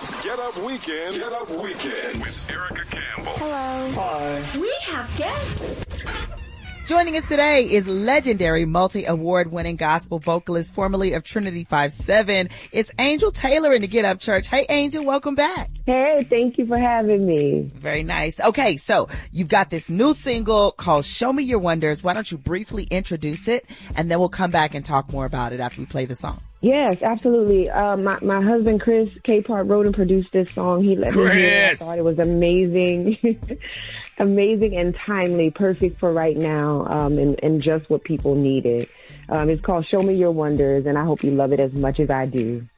It's Get Up Weekend. Get Up Weekend with Erica Campbell. Hello. Hi. We have guests. Joining us today is legendary multi-award-winning gospel vocalist, formerly of Trinity 5-7. It's Angel Taylor in the Get Up Church. Hey, Angel, welcome back. Hey, thank you for having me. Very nice. Okay, so you've got this new single called Show Me Your Wonders. Why don't you briefly introduce it, and then we'll come back and talk more about it after we play the song. Yes, absolutely. My husband, Chris Capehart, wrote and produced this song. He let me hear it. I thought it was amazing. Amazing and timely, perfect for right now, and just what people needed. It's called Show Me Your Wonders, and I hope you love it as much as I do.